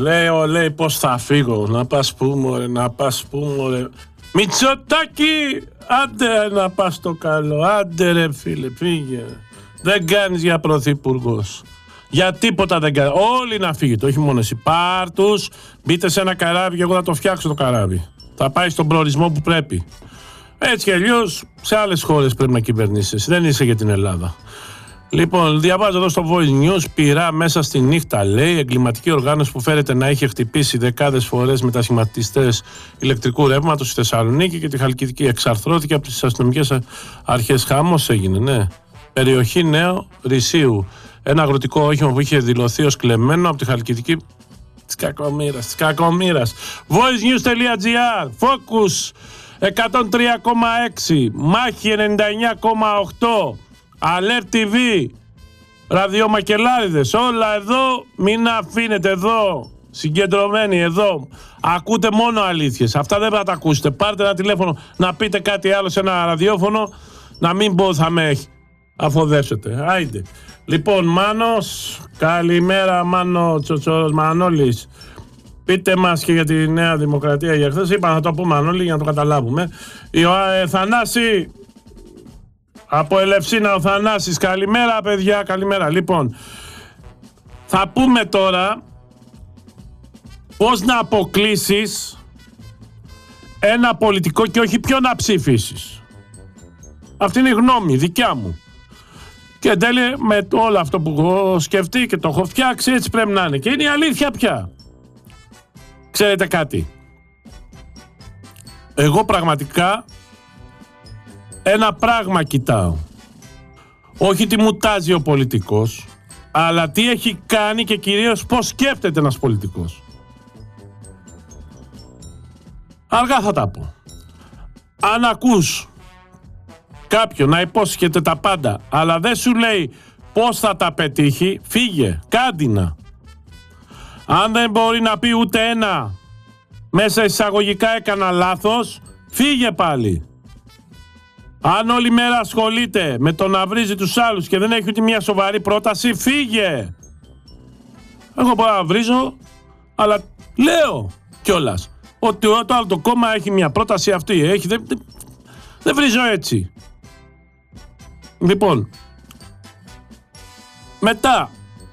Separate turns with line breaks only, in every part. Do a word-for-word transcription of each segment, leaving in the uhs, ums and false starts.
Λέω, λέει, πώς θα φύγω. Να πας πούμε, ρε, να πας πούμε, ρε. Μητσοτάκη, άντε να πας στο καλό. Άντε ρε φίλε, φύγε. Δεν κάνεις για πρωθυπουργός. Για τίποτα δεν κάνεις. Όλοι να φύγετε, όχι μόνο εσύ. Πάρ' τους, μπείτε σε ένα καράβι και εγώ θα το φτιάξω το καράβι. Θα πάει στον προορισμό που πρέπει. Έτσι κι αλλιώς σε άλλες χώρες πρέπει να κυβερνήσεις. Δεν είσαι για την Ελλάδα. Λοιπόν, διαβάζω εδώ στο Voice News, πειρά μέσα στη νύχτα, λέει, εγκληματική οργάνωση που φέρεται να είχε χτυπήσει δεκάδες φορές μετασχηματιστές ηλεκτρικού ρεύματος στη Θεσσαλονίκη και τη Χαλκιδική. Εξαρθρώθηκε από τις αστυνομικές αρχές. Χάμος έγινε, ναι. Περιοχή Νέο Ρησίου. Ένα αγροτικό όχημα που είχε δηλωθεί ως κλεμμένο από τη Χαλκιδική της κακομοίρας, της κακομοίρας. voicenews.gr, Focus εκατόν τρία κόμμα έξι, Μάχη ενενήντα εννιά κόμμα οκτώ, Alert τι βι, ραδιομακελάριδες, όλα εδώ, μην αφήνετε εδώ, συγκεντρωμένοι εδώ. Ακούτε μόνο αλήθειες, αυτά δεν θα τα ακούσετε. Πάρτε ένα τηλέφωνο να πείτε κάτι άλλο σε ένα ραδιόφωνο, να μην πω θα με αφοδεύσετε. Άιντε. Λοιπόν, Μάνος, καλημέρα Μάνο Τσοτσόρος Μανώλης. Πείτε μας και για τη Νέα Δημοκρατία για χθες. Είπα να το πούμε Μανώλη για να το καταλάβουμε. Η ε, Θανάση, από Ελευσίνα ο Θανάσης, καλημέρα παιδιά, καλημέρα. Λοιπόν, θα πούμε τώρα πώς να αποκλείσεις ένα πολιτικό και όχι ποιο να ψηφίσεις. Αυτή είναι η γνώμη δικιά μου. Και εν τέλει με όλο αυτό που έχω σκεφτεί και το έχω φτιάξει, έτσι πρέπει να είναι. Και είναι η αλήθεια πια. Ξέρετε κάτι. Εγώ πραγματικά ένα πράγμα κοιτάω. Όχι τι μου τάζει ο πολιτικός, αλλά τι έχει κάνει και κυρίως πώς σκέφτεται ένας πολιτικός. Αργά θα τα πω. Αν ακούς κάποιον να υπόσχεται τα πάντα, αλλά δεν σου λέει πώς θα τα πετύχει, φύγε, κάντινα. Αν δεν μπορεί να πει ούτε ένα, μέσα εισαγωγικά έκανα λάθος, φύγε πάλι. Αν όλη μέρα ασχολείται με το να βρίζει τους άλλους και δεν έχει ούτε μια σοβαρή πρόταση, φύγε. Εγώ μπορώ να βρίζω, αλλά λέω κιόλας ότι το άλλο το κόμμα έχει μια πρόταση, αυτή έχει, δεν, δεν, δεν βρίζω έτσι. Λοιπόν, μετά,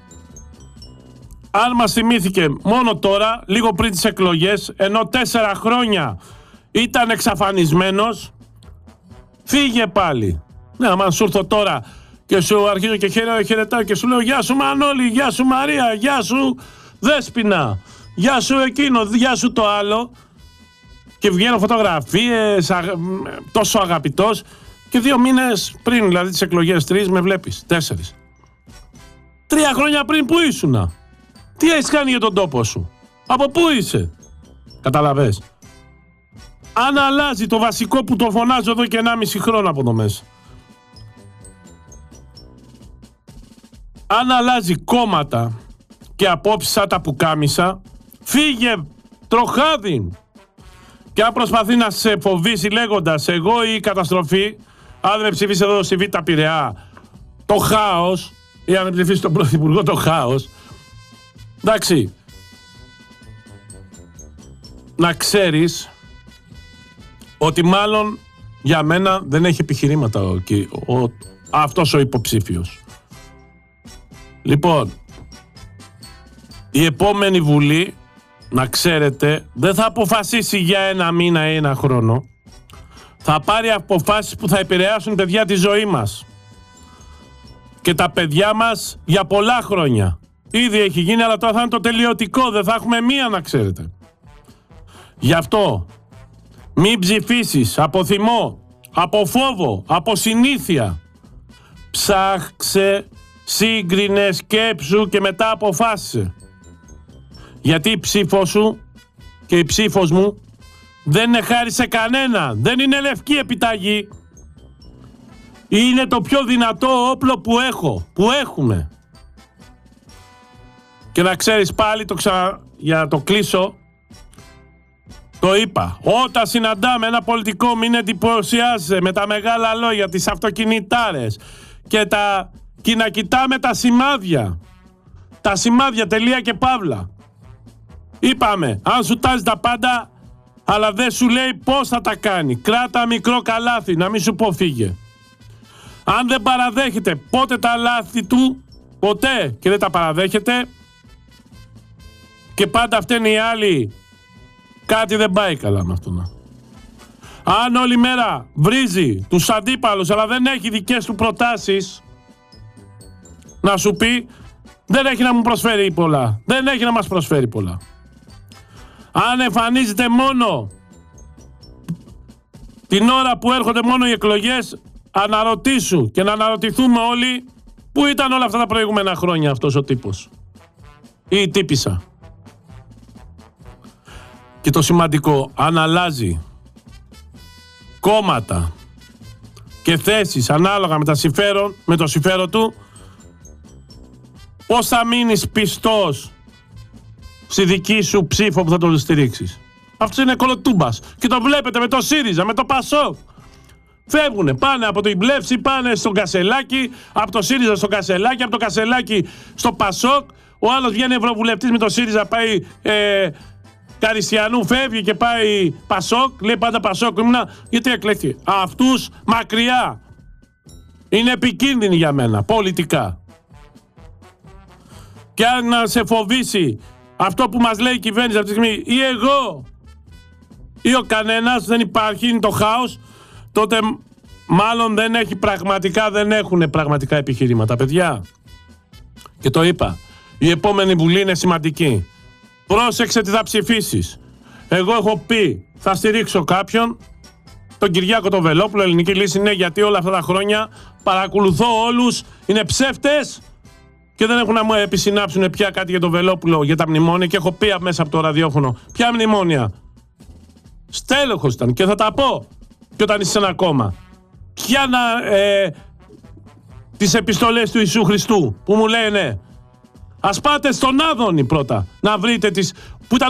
αν μας θυμήθηκε μόνο τώρα, λίγο πριν τις εκλογές, ενώ τέσσερα χρόνια ήταν εξαφανισμένος, φύγε πάλι. Ναι, άμα σου έρθω τώρα και σου αρχίζω και χαιρετάω και σου λέω γεια σου Μανώλη, γεια σου Μαρία, γεια σου Δέσποινα, γεια σου εκείνο, γεια σου το άλλο, και βγαίνω φωτογραφίες, α, τόσο αγαπητός, και δύο μήνες πριν, δηλαδή τις εκλογές, τρεις με βλέπεις, τέσσερις. Τρία χρόνια πριν που ήσουνα. Τι έχεις κάνει για τον τόπο σου? Από πού είσαι? Καταλαβες. Αν αλλάζει το βασικό που το φωνάζω εδώ και ενάμιση χρόνο από το μέσα. Αν αλλάζει κόμματα και απόψεις σαν τα πουκάμισα, φύγε τροχάδι. Και αν προσπαθεί να σε φοβήσει λέγοντας εγώ ή η καταστροφή, αν δεν ψηφίσει εδώ στη Β' Πειραιά το χάος, ή αν δεν ψηφίσει τον Πρωθυπουργό το χάος, εντάξει, να ξέρεις ότι μάλλον για μένα δεν έχει επιχειρήματα ο, ο, αυτός ο υποψήφιος. Λοιπόν, η επόμενη Βουλή, να ξέρετε, δεν θα αποφασίσει για ένα μήνα ή ένα χρόνο. Θα πάρει αποφάσεις που θα επηρεάσουν παιδιά τη ζωή μας και τα παιδιά μας για πολλά χρόνια. Ήδη έχει γίνει, αλλά τώρα θα είναι το τελειωτικό. Δεν θα έχουμε μία, να ξέρετε. Γι' αυτό μην ψηφίσεις από θυμό, από φόβο, από συνήθεια. Ψάξε, σύγκρινε, σκέψου και μετά αποφάσισε. Γιατί η ψήφος σου και η ψήφος μου δεν είναι χάρη σε κανένα. Δεν είναι λευκή επιταγή. Είναι το πιο δυνατό όπλο που έχω, που έχουμε. Και να ξέρεις πάλι, το ξα... για να το κλείσω, το είπα. Όταν συναντάμε ένα πολιτικό, μην εντυπωσιάζεσαι με τα μεγάλα λόγια, τις αυτοκινητάρες και, τα... και να κοιτάμε τα σημάδια. Τα σημάδια, τελεία και παύλα. Είπαμε, αν σου τάζει τα πάντα, αλλά δεν σου λέει πώς θα τα κάνει. Κράτα μικρό καλάθι, να μην σου πω φύγε. Αν δεν παραδέχεται πότε τα λάθη του, ποτέ και δεν τα παραδέχεται, και πάντα φταίνει οι άλλοι, κάτι δεν πάει καλά με αυτόν. Αν όλη μέρα βρίζει τους αντίπαλους, αλλά δεν έχει δικές του προτάσεις να σου πει, δεν έχει να μου προσφέρει πολλά. Δεν έχει να μας προσφέρει πολλά. Αν εμφανίζεται μόνο την ώρα που έρχονται μόνο οι εκλογές, αναρωτήσου και να αναρωτηθούμε όλοι πού ήταν όλα αυτά τα προηγούμενα χρόνια αυτός ο τύπος ή η τύπισσα. Και το σημαντικό, αν αλλάζει κόμματα και θέσεις ανάλογα με, τα συμφέρον, με το συμφέρον του, πώς θα μείνεις πιστός στη δική σου ψήφο που θα τον στηρίξεις. Αυτός είναι κολοτούμπας. Και το βλέπετε με το ΣΥΡΙΖΑ, με το ΠΑΣΟΚ. Φεύγουνε, πάνε από την Πλεύση, πάνε στο Κασελάκι, από το ΣΥΡΙΖΑ στο Κασελάκι, από το Κασελάκι στο ΠΑΣΟΚ. Ο άλλος βγαίνει ευρωβουλευτής με το ΣΥΡΙΖΑ, πάει ε, Καριστιανού, φεύγει και πάει ΠΑΣΟΚ. Λέει πάντα ΠΑΣΟΚ. Ήμουνα, γιατί εκλέχθη. Αυτούς μακριά. Είναι επικίνδυνοι για μένα, πολιτικά. Και αν να σε φοβήσει αυτό που μας λέει η κυβέρνηση αυτή τη στιγμή, ή εγώ ή ο κανένας, δεν υπάρχει, είναι το χάος, τότε μάλλον δεν έχει πραγματικά, δεν έχουν πραγματικά επιχειρήματα, παιδιά. Και το είπα, η επόμενη Βουλή είναι σημαντική. Πρόσεξε τι θα ψηφίσεις. Εγώ έχω πει, θα στηρίξω κάποιον, τον Κυριάκο τον Βελόπουλο, Ελληνική Λύση, ναι, γιατί όλα αυτά τα χρόνια παρακολουθώ όλους, είναι ψεύτες και δεν έχουν να μου επισυνάψουν πια κάτι για τον Βελόπουλο, για τα μνημόνια, και έχω πει μέσα από το ραδιόφωνο, ποια μνημόνια. Στέλεχος ήταν και θα τα πω και όταν είσαι ένα κόμμα. Ποια να, ε, τις επιστολές του Ιησού Χριστού που μου λένε, ας πάτε στον Άδωνη πρώτα να βρείτε τις, που ήταν